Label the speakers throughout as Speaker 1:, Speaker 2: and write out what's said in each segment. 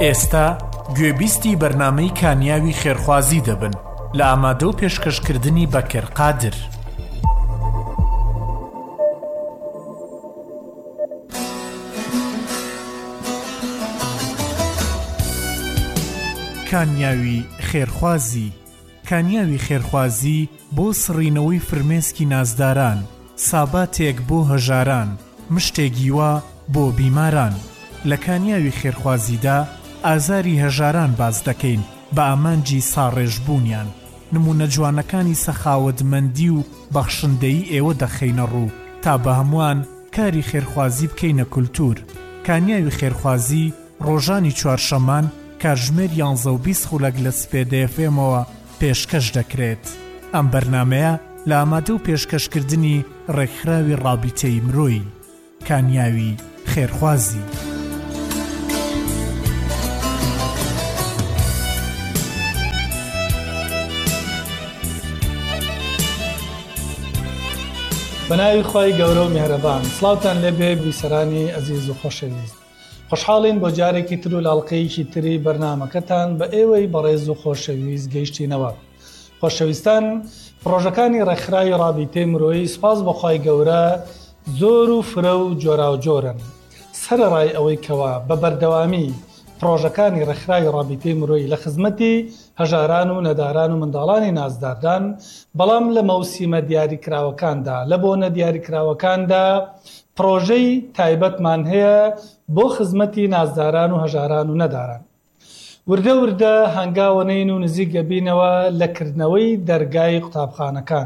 Speaker 1: ئێستا گوێبیستی بەرنامەی کانیاوی خێرخوازی دەبن لە ئامادە و پێشکەشکردنی بەکر قادر. کانیاوی خێرخوازی. کانیاوی خێرخوازی بۆ سڕینەوەی فرمێسکی نازداران، ساباتێک بۆ هەژاران، مشتێکی وا بۆ بیماران. لە کانیاوی خێرخوازیدا ئازاری هەژاران باز دەکەین بە ئامانجی ساڕێژبوونیان. نمونە جوانەکانی سەخاوەتمەندی و بەخشندەی ئێوە دەخەینە ڕوو تا بە هەمووان کاری خێرخوازی بکەینە کولتور. کانیاوی خێرخوازی ڕۆژانی چوارشەمان کاتژمێر 11:20 خولەک لە سپێدە FM-ەوە پێشکەش دەکرێت. ئەم بەرنامەیە لە ئامادە و پێشکەشکردنی ڕێکخراوی ڕابیتەی مرۆیی. کانیاوی خێرخوازی.
Speaker 2: بەناوی خۆی گەورە و میهرەبان، سڵاوتان لێبێ بیسەرانی ئەزیز و خۆشەویست. خۆشحاڵین بۆ جارێکی تر و لاڵقەیەکی تری بەرنامەکەتان بە ئێوەی بەڕێز و خۆشەویست گەیشتینەوە. خۆشەویستان، پرۆژەکانی ڕێکخراوی ڕابیتەی مرۆیی سپاس بەخوای گەورە زۆر و فرە و جۆرا و جۆرن. سەرەڕای ئەوەی کەوا بە بەردەوامی پرۆژەکانی ڕێکخراوی ڕابیتەی مرۆیی لە خزمەتی هەژاران و نەداران و منداڵانی نازداردان، بەڵام لە مەوسیمە دیاریکراوەکاندا، لە بۆنە دیاریکراوەکاندا پرۆژەی تایبەتمان هەیە بۆ خزمەتی نازداران و هەژاران و نەداران. وردە وردە هەنگاوەنین و نزیک گەبینەوە لە کردنەوەی دەرگای قوتابخانەکان.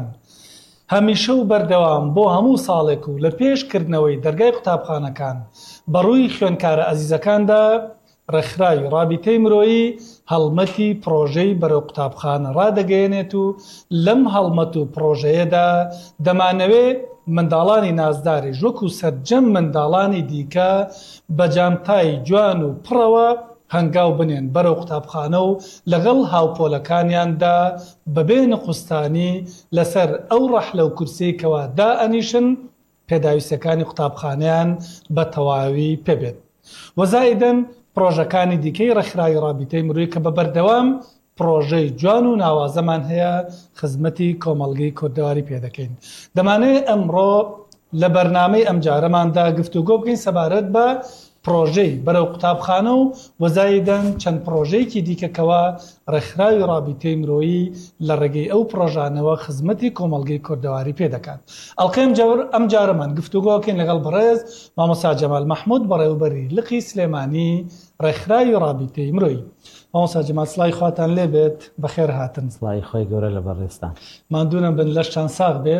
Speaker 2: هەمیشە و بەردەوام بۆ هەموو ساڵێک و لە پێشکردنەوەی دەرگای قوتابخانەکان بەڕووی خوێندکارە ئەزیزەکاندا ڕێکخراوی ڕابیتەی مرۆیی هەڵمەتی پرۆژەی بەرەو قوتابخانە ڕادەگەیەنێت و لەم هەڵمەت و پرۆژەیەدا دەمانەوێت منداڵانی نازداری وەکو سەرجەم منداڵانی دیکە بە جامتای جوان و پڕەوە هەنگاو بنێن بەرەو قوتابخانە و لەگەڵ هاوپۆلەکانیاندا بەبێ نەخستانی لەسەر ئەو ڕەحلە و کورسەیەکەوە دائەنیشن پێداویستەکانی قوتابخانەیان بە تەواوی پێبێت. وەزائیدەن پرۆژەکانی دیکەی ڕێکخراوی ڕابیتەی مرۆیی کە بە بەردەوام پرۆژەی جوان و ناوازەمان هەیە خزمەتی کۆمەڵگەی کوردەواری پێدەکەین. دەمانەوێت ئەمڕۆ لە بەرنامەی ئەم جارەماندا گفتوگۆ بکەین سەبارەت بە پرۆژەی بەرەو قوتابخانە و وەزایدەن چەند پرۆژەیەکی دیکەکەوە ڕێکخراوی ڕابیتەی مرۆیی لە ڕێگەی ئەو پرۆژانەوە خزمەتی کۆمەڵگەی کوردەواری پێدەکات. ئەڵقەی ئەم جارەمان گفتوگۆکەین لەگەڵ بەڕێز مامۆستا جەمال مەحموود بەڕێوەبەری لقی سلێمانی ڕێکخراوی ڕابیتەی مرۆیی. مامۆستا جەمال سڵای خواتان لێبێت، بەخێر هاتن.
Speaker 3: سڵای خۆی گەورە لە بەڕێستان.
Speaker 2: ماندوونە بن لەشتان ساغ بێ.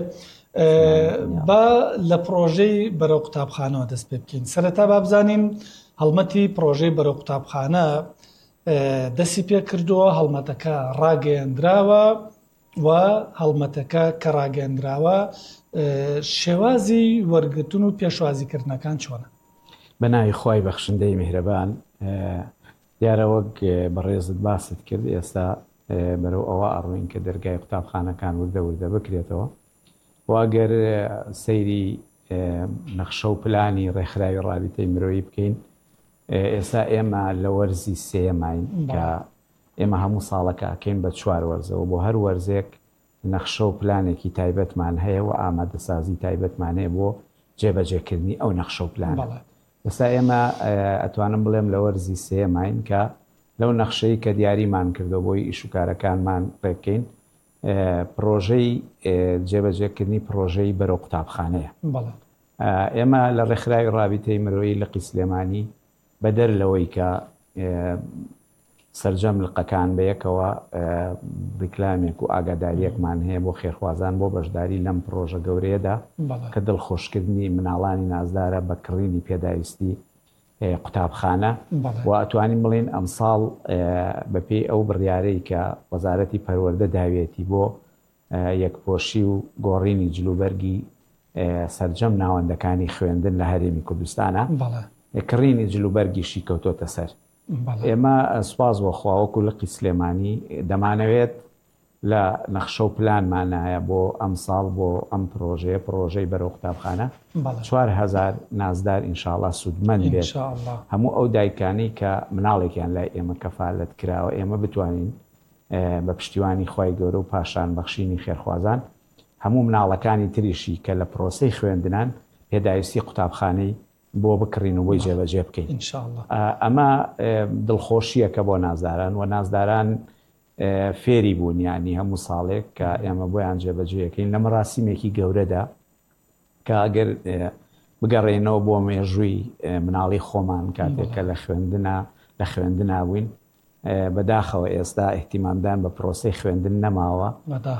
Speaker 2: با لە پرۆژەی بەرەو قوتابخانەوە دەست پێ بکەین. سەرەتا با بزانین هەڵمەتی پرۆژەی بەرەو قوتابخانە دەستی پێ کردووە، هەڵمەتەکە ڕاگەیەندراوە و هەڵمەتەکە کە ڕاگەیەندراوە شێوازی وەرگرتن و پێشوازیکردنەکان چۆنە؟
Speaker 3: بەناوی خۆی بەخشندەی میهرەبان، دیارە وەک بەڕێزت باست کرد ئێستا بەرەو ئەوە ئەڕوین کە دەرگای قوتابخانەکان وردە وردە بکرێتەوە. واگەر سەیری نەخشە و پلانی ڕێکخراوی ڕابیتەی مرۆیی بکەین، ئێستا ئێمە لە وەرزی سێماین کە ئێمە هەموو ساڵەکەکەین بە 4 وەرزەوە. بۆ هەر وەرزێک نەخشە و پلانێکی تایبەتمان هەیە و ئامادەسازی تایبەتمان هەیە بۆ جێبەجێکردنی ئەو نەخشە و پلانە. ئێستا ئێمە ئەتوانم بڵێم لە وەرزی سێماین کە لەو نەخشەی کە دیاریمان کردو بۆی ئیشوکارەکانمان ڕێبکەین، پرۆژەی جێبەجێکردنی پرۆژەی بەرەو قوتابخانەیە. ئێمە لە ڕێکخراوی ڕابیتەی مرۆیی لقی سلێمانی بەدەر لەوەی کە سەرجەم لقەکان بەیەکەوە ڕیکلامێک و ئاگاداریەکمان هەیە بۆ خێرخوازان بۆ بەشداری لەم پرۆژە گەورەیەدا کە دڵخۆشکردنی مناڵانی نازدارە بە کڕینی پێداویستی قوتابخانە. و ئەتوانین بڵین ئەمساڵ بەپێی ئەو بڕیارەی کە وەزارەتی پەروەردە داوێتی بۆ یەکپۆشی و گۆڕینی جلوبەرگی سەرجەم ناوەندەکانی خوێندن لە هەرێمی کوردستانە، کڕینی جلوبەرگیشی کەوتۆتە سەر. ئێمە سوپاس بۆ خواوەکو لقی سلێمانی دەمانەوێت لە نەخشە و پلانمانایە بۆ ئەم ساڵ بۆ ئەم پرۆژەی بەرەو قوتابخانە 4,000 نازدار ئینشاءڵڵا سوودمەند بێت هەموو ئەو دایکانی کە مناڵێکیان لای ئێمە کەفالەت کراوە ئێمە بتوانین بە پشتیوانی خی گەورە و پاشان بەخشینی خێرخوازان هەموو مناڵەکانی تریشی کە لە پرۆسەی خوێندنان پێداویستی قوتابخانەی بۆ بکڕین و بۆی جێبەجێ بکەین ئەمە دڵخۆشیەکە بۆ نازداران و نازداران فێری بوون ینی هەموو ساڵێک کە ئێمە بۆیان جێبەجێەکەین لە مەراسیمێکی گەورەدا کە ئەگەر بگەڕێنەوە بۆ مێژووی مناڵی خۆمان کاتێککە لە خوێندنا بووین بەداخەوە ئێستا احتیمامدان بە پرۆسەی خوێندن نەماوە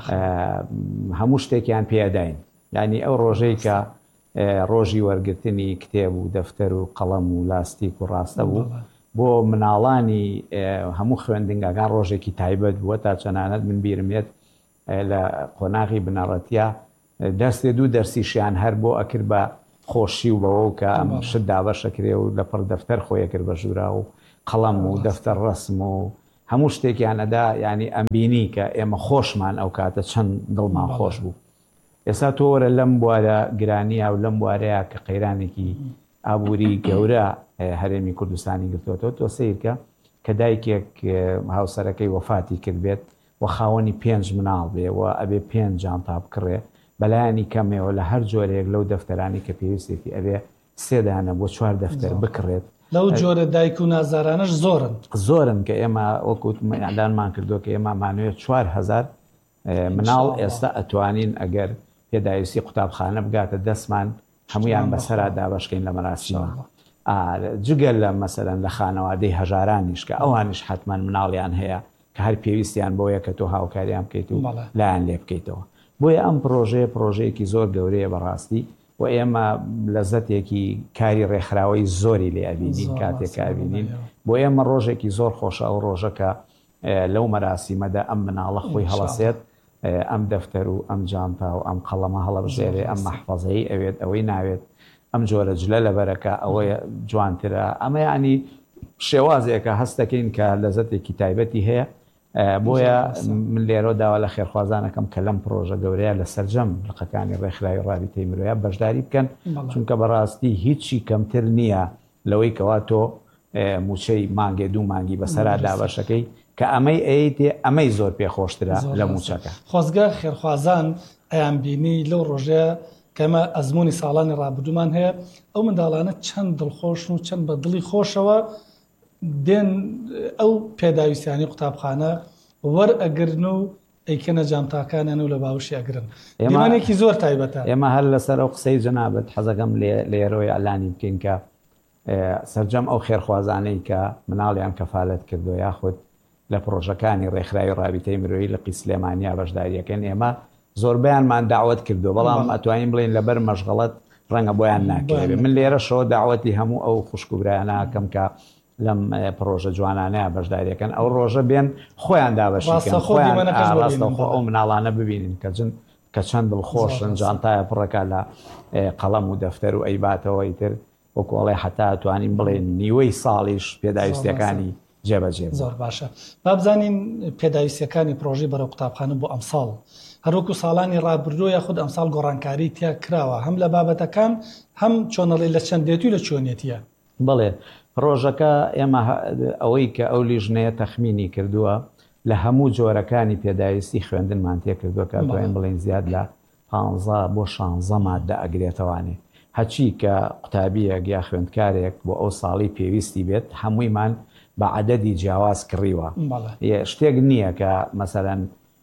Speaker 3: هەموو شتێکیان پێداین ینی ئەو ڕۆژەی کە ڕۆژی وەرگرتنی کتێب و دەفتەر و قەڵەم و لاستیک و ڕاستە بوو بۆ مناڵانی هەموو خوێندنگەکان ڕۆژێکی تایبەت بووە تا چەنانەت من بیرمێت لە قۆناغی بنەڕەتیا دەستێ دوو دەرسیشیان هەر بۆ ئەکرد بە خۆشی و بەوە کە ئەم شت دابەشەکرێ و لە پڕ دەفتەر خۆیە کرد بە ژوورا و قەڵەم و دەفتەر ڕسم و هەموو شتێکیانەدا ینی ئەمبینی کە ئێمە خۆشمان ئەو کاتە چەند دڵمان خۆش بوو ئێستا تۆرە لەم بوارە گرانیە و لەم بوارەیە کە قەیرانێکی ئابووری گەورە هەرێمی کوردستانی گرتوەوە تۆ سیرکە کە دایکێک هاوسەرەکەی وەفاتی کرد بێت و خاوەنی 5 مناڵ بێ و ئەبێ 5 جانتا بکڕێ بەلایانی کەمێەوە لە هەر جۆرێک لەو دەفتەرانی کە پێویستێتی ئەبێ 3 دانە بۆ 4 دەفتەر بکڕێت
Speaker 2: لەو جۆرە دایک و نازارانش
Speaker 3: زۆرن کە ئێمە وەکوت ئەدانمان کردو کە ئێمە مانوێت 4,000 مناڵ ئێستا ئەتوانین ئەگەر پێداویستی قوتابخانە بگاتە دەستمان هەمویان بەسەرا دابەشکەین لە مەراسیمە جگەل لە مەسەرەن لە خانەوادەی هەژارانیش کە ئەوانش حتمما مناڵیان هەیە کە هەر پێویستیان بۆیە کە تۆ هاوکاریان بکەیت و لایەن لێ بکەیتەوە بۆیە ئەم پرۆژەیەکی زۆر گەورەیە بەڕاستی و ئێمە لەزەتێکی کاری ڕێکخراوەی زۆری لێ ئەبینین کاتێکە ئەبینین بۆ ئێمە ڕۆژێکی زۆر خۆشە ئەو ڕۆژەکە لەو مەراسیمەدا ئەم مناڵە خۆی هەڵەسێت ئەم دەفتەر و ئەم جانتا و ئەم قەڵەمە هەڵەبژێرێ ئەم مەحفەزەی ئەوێت ئەوەی ناوێت ئەم جۆرە جلە لەبەرەکە ئەوەیە جوانترە ئەمە ینی شێوازێکە هەستەکەین کە لەزەتێکی تایبەتی هەیە بۆیە من لێرە داوا لە خێرخوازانەکەم کە لەم پرۆژە گەورەیە لە سەرجەم لقەکانی ڕێکخراوی ڕابطەی مرۆیە بەشداری بکەن چونکە بەڕاستی هیچی کەمتر نییە لەوەی کەوا تۆ موچەی مانگێ دوو مانگی بەسەرا دابەشەکەی کە ئەمەی ئەیتێ ئەمەی زۆر پێخۆشترە لە موچەکە
Speaker 2: خۆزگە خێرخوازان ئەیان بینی لەو ڕۆژەیە کەمە ئەزمموی ساڵانی ڕابردومان هەیە ئەو منداڵانە چەند دڵخۆشن و چەند بە دڵی خۆشەوە دێن ئەو پێداویستیانی قوتابخانە وەرئەگرن و ئەیکەنە جامتاکانیان و لە باوشی ئەگرن ئێمانێکی زۆر تایبەتە
Speaker 3: ئێمە هەر لەسەر ئەو قسەی جەنابەت حەزەکەم لێرۆی ئەلانی بکەین کە سەرجەم ئەو خێرخوازانەی کە مناڵیان کەفالەت کردو یاخود لە پرۆژەکانی ڕێکخراوی ڕابطەی مرۆیی لە قیسلێمانیا بەشداریەکەن ئێمە زۆربیانمان داوت کردو بەڵام ئەتوانین بڵین لەبەر مەشغەڵەت ڕەنگە بۆیان ناکەوێت من لێرە شەوە داوەتی هەموو ئەو خوشکوبرایانەکەم کە لەم پرۆژە جوانانەیە بەشداریەکەن ئەو ڕۆژە بێن خۆیان دابەشیکەن ڕاستەخۆ ئەو مناڵانە ببینین کە چەند دڵخۆشن جانتایە پڕەکە لە قەڵەم و دەفتەر و ئەیباتەوەی تر وەکوڵێ حتا توانین بڵێن نیوەی ساڵیش پێداویستیەکانی جێبەجێ
Speaker 2: زۆر باشە بابزانین پێداویستیەکانی پرۆژەی بەرەو قوتابخانە بۆ ئەمساڵ هەروەکو ساڵانی ڕابردوو یاخود ئەمساڵ گۆڕانکاری تیا کراوە هەم لە بابەتەکان هەم چۆنەڵی لە چەندێتی لە چۆنیەتیە
Speaker 3: بڵێ پرۆژەکە ئێمە ئەوەی کە ئەو لیژنەیە تەخمینی کردووە لە هەموو جۆرەکانی پێداویستی خوێندنمان تێ کردووە کە دوایین بڵێن زیاد لە 15 بۆ 16 مادە ئەگرێتەوانێ هەچی کە قوتابیەک یا خوێندکارێک بۆ ئەو ساڵی پێویستی بێت هەموویمان بە عەدەدی جیاواز کڕیوە شتێک نییە کە مەسەرەن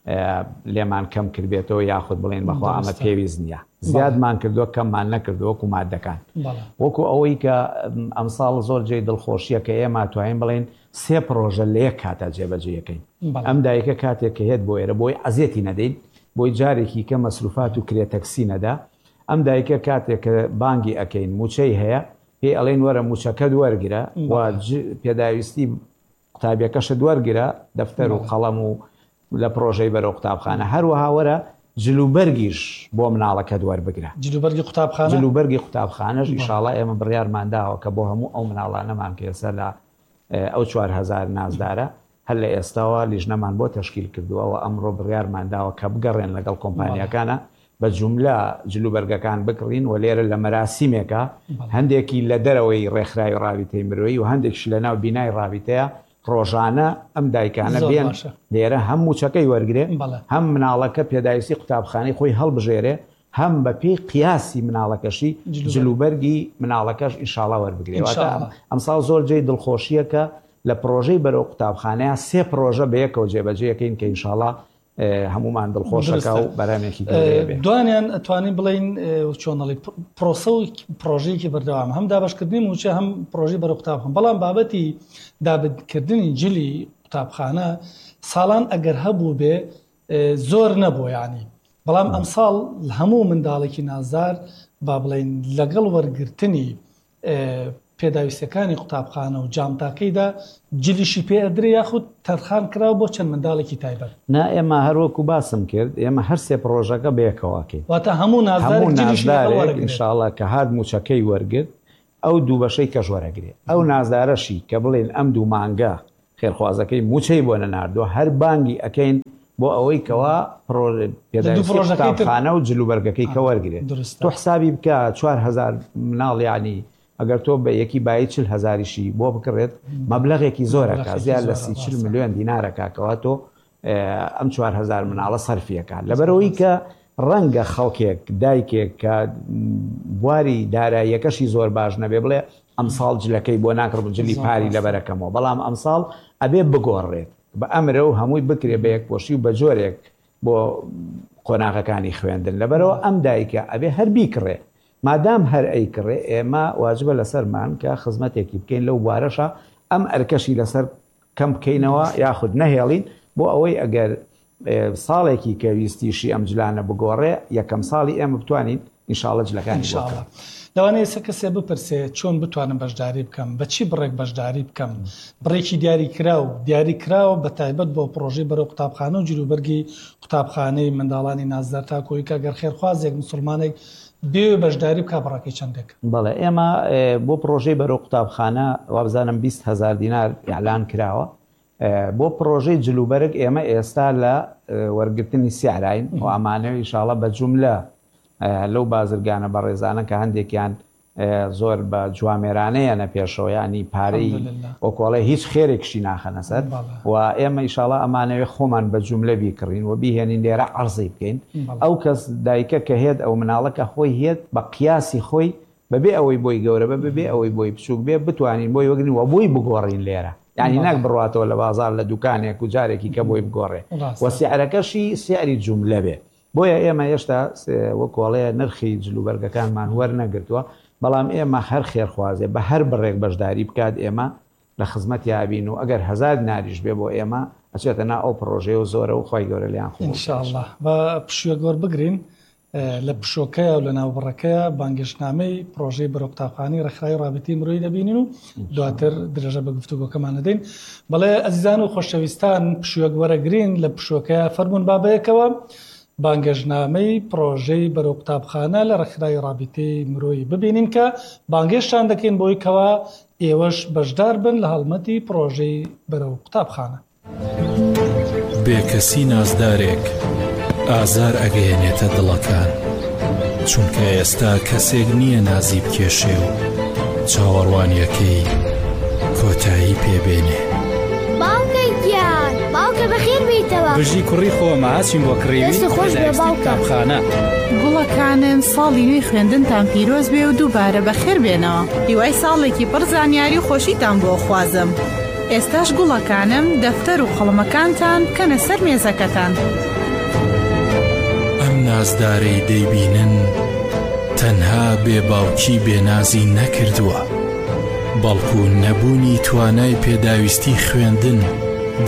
Speaker 3: لێمان کەم کردبێتەوە یاخود بڵێن بەخوا ئەمە پێویست نییە زیادمان کردووە کەممان نەکردو وەکو مادەکان وەکو ئەوەی کە ئەمساڵ زۆر جێی دڵخۆشیە کە ئێمە توانین بڵێن 3 پرۆژە لە یەک کاتە جێبەجێەکەین ئەم دایکە کاتێک کە هێت بۆ ئێرە بۆی ئەزیەتی نەدەین بۆی جارێکی کە مەسروفات و کرێتەکسی نەدا ئەم دایکە کاتێک کە بانگی ئەەکەین موچەی هەیە پێی ئەڵێن وەرە موچەکە دووەرگرە و پێداویستی قوتابیەکەشە دووەرگرە دەفتەر و قەڵەم و لە پرۆژەی بەرەو قوتابخانە هەروەها وەرە جلوبەرگیش بۆ مناڵەکە دووەربگرە جلوبەرگی قوتابخانەش ئیشاڵڵا ئێمە بڕیارمانداوە کە بۆ هەموو ئەو مناڵانەمان کێسە لە ئەو 4,000 نازدارە هەر لە ئێستاوە لیژنەمان بۆ تەشکیل کردووەوە ئەمڕۆ بڕیارمانداوە کە بگەڕێن لەگەڵ کۆمپانیەکانە بە جوملا جلوبەرگەکان بکڕین و لێرە لە مەراسیمێکە هەندێکی لە دەرەوەی ڕێکخراوی ڕاویتەی مرۆیی و هەندێکش لە ناو بینای ڕاویتەیە ڕۆژانە ئەم دایکانە بێن لێرە هەم موچەکەی وەرگێ هەم مناڵەکە پێداویستی قوتابخانەی خۆی هەڵبژێرێ هەم بە پێی قیاسی مناڵەکەشی جلوبەرگی مناڵەکەش ئینشاڵا وەربگرێت. ئەمساڵ زۆر جێی دڵخۆشیەکە لە پرۆژەی بەرەو قوتابخانەیە 3 پرۆژە بە یەکەوە جێبەجێەکەین کە ئینشاڵا هەمومان دڵخۆشەکە و بەرامێکی
Speaker 2: دوانیان ئەتوانین بڵین چۆنەڵی پرۆسە و پرۆژەیەکی بەردەوام هەم دابشکردنی موچە هەم پرۆژی بەرەو قوتابخانە بەڵام بابەتی دابکردنی جلی قوتابخانە ساڵان ئەگەر هەبوو بێ زۆر نەبوو یعنی بەڵام ئەمساڵ هەموو منداڵێکی نازدار با بڵین لەگەڵ وەرگرتنی پێداویستەکانی قوتابخانە و جامتاکەیدا جلیشی پێ ئەدرێ یاخود تەرخان کراوە بۆ چەند منداڵێکی تایبەت.
Speaker 3: نا ئێمە هەروەکو باسم کرد ئێمە هەر 3 پرۆژەکە بەیەکەوەکەین
Speaker 2: واتە هەموو نازدارێک
Speaker 3: ئینشاڵڵا کە هات موچەکەی وەرگرت ئەو دوو بەشەی کەش وەرەگرێت ئەو نازدارەشی کە بڵێن ئەم دوو مانگە خێرخوازەکەی موچەی بۆ نەناردووە هەر بانگی ئەەکەین بۆ ئەوەی کەوا پێداخانە و جلوبەرگەکەی کە وەرگێت تۆ حسابی بکە 4,000 مناڵ یعنی ئەگەر تۆ بە یەکی بای 40,000شی بۆ بکڕێت مەبلەغێکی زۆرەکە زیاد لە 40 ملیۆن دینارەکەکەوە تۆ ئەم 4,000 مناڵە سەرفیەکە لەبەرەوەی کە ڕەنگە خەڵکێک دایکێک کە بواری داراییەکەشی زۆر باش نەبێ بڵێ ئەمساڵ جلەکەی بۆ ناکڕ جلی پاری لەبەرەکەمەوە بەڵام ئەمساڵ ئەبێ بگۆڕێت بە ئەمرە و هەمووی بکرێ بە یەکپۆشی و بە جۆرێک بۆ قۆناغەکانی خوێندن لەبەرەوە ئەم دایکە ئەبێ هەر بیکڕێ مادام هەر ئەیکڕێ ئێمە واجبە لەسەرمان کە خزمەتێکی بکەین لەو بوارەشە ئەم ئەرکەشی لەسەر کەم بکەینەوە یاخود نەهێڵین بۆ ئەوەی ئەگەر ساڵێکی کە ویستیشی ئەم جلانە بگۆڕێ یەکەم ساڵی ئێمە بتوانین ئینشاڵە جلەکانی
Speaker 2: لەوانەیە سە کەسێ بپرسێ چۆن بتوانم بەشداری بکەم بەچی بڕێک بەشداری بکەم بڕێکی دیاری کراوە بە تایبەت بۆ پرۆژەی بەرەو قوتابخانە و جلوبەرگی قوتابخانەی منداڵانی نازدار تا کۆی کە گەر خێرخوازێک مسلمانێک بێ بەشداری بکە بڕاکەی چەندێک
Speaker 3: بەڵێ ئێمە بۆ پرۆژەی بەرەو قوتابخانە وابزانم 20,000 دینار ئیعلان کراوە بۆ پرۆژەی جلوبەرگ ئێمە ئێستا لە وەرگرتنی سیعراین و ئەمانەوە ئینشاڵڵا بە جوملە لەو بازرگانە بە ڕێزانە کە هەندێکیان زۆر بە جوامێرانەیە نەپێشەوە ینی پارەی ئۆکۆڵی هیچ خێرێکشی ناخەنە سەر و ئێمە ئیشاڵڵا ئەمانەوێ خۆمان بە جوملە بیکڕین و بیهێنین لێرە عەرزی بکەین ئەو کەس دایکە کە هێت ئەو مناڵەکە خۆی هێت بە قیاسی خۆی بەبێ ئەوەی بۆی گەورە بەبێ ئەوەی بۆی بچووک بێ بتوانین بۆی وەگرین و بۆی بگۆڕین لێرە یعنی ناک بڕاتەوە لە بازار لە دوکانێک و جارێکی کە بۆی بگۆڕێ و سیعرەکەشی سیعری جوملە بێ بۆیە ئێمە هێشتا وەکۆڵەیە نرخی جلوبەرگەکانمان وەرنەگرتووە بەڵام ئێمە هەر خێرخوازێ بە هەر بڕێک بەشداری بکات ئێمە لە خزمەت یابین و ئەگەر 1000 ناریش بێ بۆ ئێمە ئەچێتە نا ئەو پرۆژێ و زۆرە و خۆی گەورە لیان خۆ
Speaker 2: ئینشاءالله بە پشووە گۆر بگرین لە پشۆکەیە و لە ناوبڕەکەیە بانگشتنامەی پرۆژەی بەرەو قوتابخانەی ڕێکخراوی ڕابطەی مرۆیی دەبینین و دواتر درێژە بە گفتوگۆکەمان دەدەین بەڵێ ئەزیزان و خۆشەویستان پشووە وەرەگرین لە پشۆکەیە فەرمونون بابەیەکەوە بانگەشتنامەی پرۆژەی بەرەو قوتابخانە لە ڕێکخراوی ڕابطەی مرۆیی ببینین کە بانگێشتان دەکەین بۆی کەوا ئێوەش بەشدار بن لە هەڵمەتی پرۆژەی بەرەو قوتابخانە.
Speaker 4: بێکەسی نازدارێک ئازار ئەگەیەنێتە دڵەکان چونکە ئێستا کەسێک نییە نازی بکێشێ و چاوەڕوانیەکەی کۆتایی پێبێنێ.
Speaker 5: باوکە بەخێر بیتەوە
Speaker 6: بژی کوڕی خۆمە هاچین بۆ کڕیوی
Speaker 5: خۆش بێ
Speaker 6: قوتابخانە.
Speaker 7: گوڵەکانم ساڵی نوێی خوێندنتان پیرۆز بێ و دووبارە بەخێر بێنەوە. هیوای ساڵێکی پڕ زانیاری و خۆشیتان بۆ خوازم. ئێستاش گوڵەکانم دەفتەر و قەڵەمەکانتان بکەنە سەر مێزەکەتان.
Speaker 4: ئەم نازدارەی دەیبینن تەنها بێباوکی بێنازی نەکردووە بەڵکو نەبوونی توانای پێداویستی خوێندن